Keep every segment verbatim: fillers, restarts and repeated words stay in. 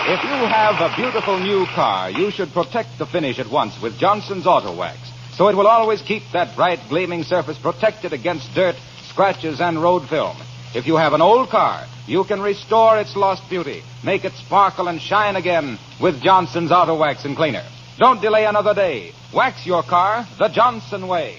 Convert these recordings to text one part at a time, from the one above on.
If you have a beautiful new car, you should protect the finish at once with Johnson's Auto Wax, so it will always keep that bright, gleaming surface protected against dirt, scratches, and road film. If you have an old car, you can restore its lost beauty, make it sparkle and shine again with Johnson's Auto Wax and Cleaner. Don't delay another day. Wax your car the Johnson way.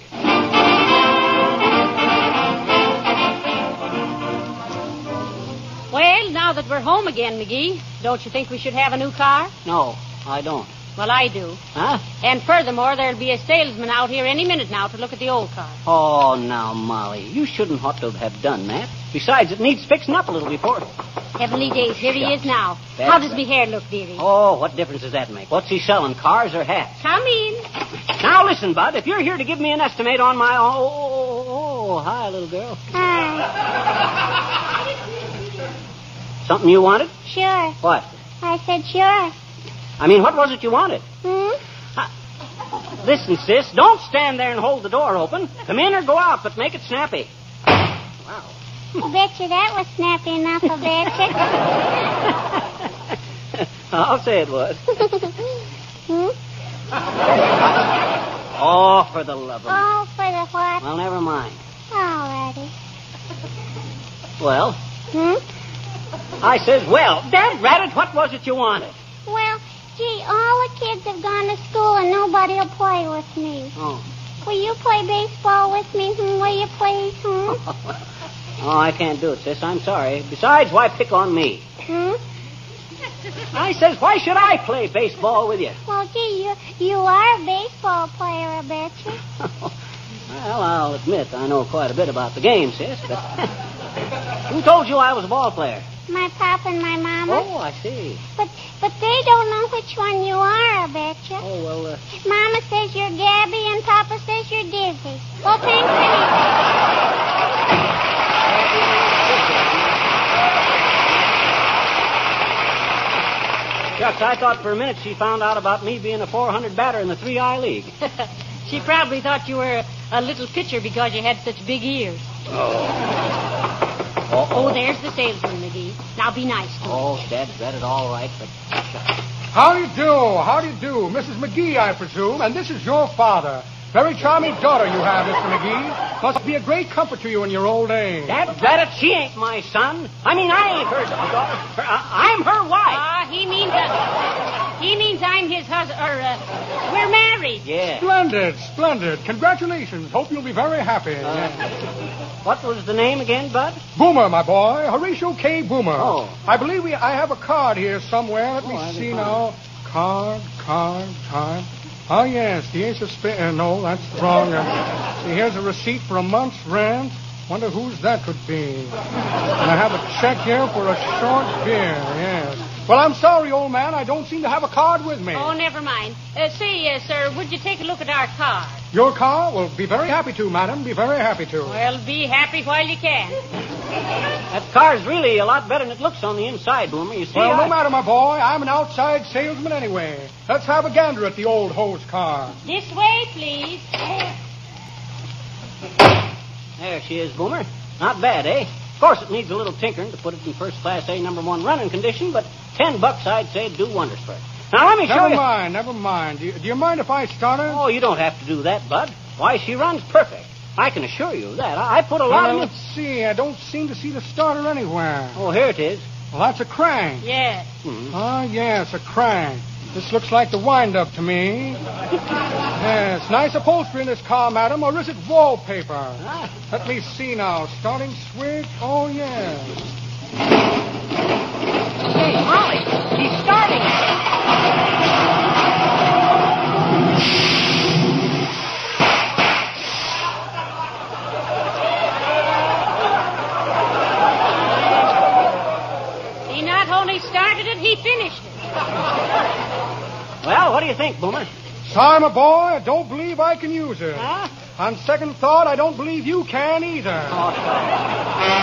Well, now that we're home again, McGee, don't you think we should have a new car? No, I don't. Well, I do. Huh? And furthermore, there'll be a salesman out here any minute now to look at the old car. Oh, now, Molly, you shouldn't ought to have done that. Besides, it needs fixing up a little before. Heavenly days, here he is now. That's How does right. me hair look, dearie? Oh, what difference does that make? What's he selling, cars or hats? Come in. Now, listen, Bud, if you're here to give me an estimate on my... Oh, oh, oh, oh hi, little girl. Hi. Something you wanted? Sure. What? I said sure. I mean, what was it you wanted? Hmm? Listen, sis, don't stand there and hold the door open. Come in or go out, but make it snappy. Wow. I bet you that was snappy enough, I bet you. I'll say it was. Hmm? Oh, for the love of... Oh, for the what? Well, never mind. Alrighty. Well, Hmm? I says, well, damn rat it, what was it you wanted? Well, gee, all the kids have gone to school and nobody will play with me. Oh. Will you play baseball with me? Hmm? Will you please? Hmm? Oh, I can't do it, sis. I'm sorry. Besides, why pick on me? Hmm? I says, why should I play baseball with you? Well, gee, you, you are a baseball player, I bet you. Well, I'll admit I know quite a bit about the game, sis, but who told you I was a ball player? My papa and my mama. Oh, I see. But but they don't know which one you are, I bet you. Oh, well, uh... Mama says you're Gabby and Papa says you're Dizzy. Well, thanks Shucks, I thought for a minute she found out about me being a four hundred batter in the three I League. She probably thought you were a little pitcher because you had such big ears. Oh. Oh, there's the salesman, McGee. Now be nice to him. Oh, Dad's read it all right, but... How do you do? How do you do? Missus McGee, I presume, and this is your father. Very charming daughter you have, Mister McGee. Must be a great comfort to you in your old age. Dad, Dad, it, she ain't my son. I mean, I ain't her daughter. Her, uh, I'm her wife. Ah, he means uh, he means I'm his husband. Or uh, we're married. Yeah. Splendid, splendid. Congratulations. Hope you'll be very happy. Uh, Yes. What was the name again, Bud? Boomer, my boy. Horatio K. Boomer. Oh. I believe we, I have a card here somewhere. Let Oh, me I see can now. Card, card, card. Oh, yes, the ace of spades. Uh, no, that's wrong. Uh, see, here's a receipt for a month's rent. Wonder whose that could be. And I have a check here for a short beer, yes. Well, I'm sorry, old man. I don't seem to have a card with me. Oh, never mind. Uh, say, uh, sir, would you take a look at our car? Your car? Well, be very happy to, madam. Be very happy to. Well, be happy while you can. That car's really a lot better than it looks on the inside, Boomer. You see, Well, I... no matter, my boy. I'm an outside salesman anyway. Let's have a gander at the old hose car. This way, please. There she is, Boomer. Not bad, eh? Of course, it needs a little tinkering to put it in first-class A number one running condition, but ten bucks, I'd say, would do wonders for it. Now, let me show Never you... mind, never mind. Do you, do you mind if I start her? Oh, you don't have to do that, Bud. Why, she runs perfect. I can assure you of that. I, I put a lot Well, of... let's see. I don't seem to see the starter anywhere. Oh, here it is. Well, that's a crank. Yes. Hmm. Oh, yes, a crank. This looks like the wind-up to me. Yes, nice upholstery in this car, madam, or is it wallpaper? Ah. Let me see now. Starting switch. Oh, yes. Hey, Molly, he's starting. He not only started it, he finished it. Well, what do you think, Boomer? Sorry, my boy, I don't believe I can use it. Huh? On second thought, I don't believe you can either. Oh, sorry.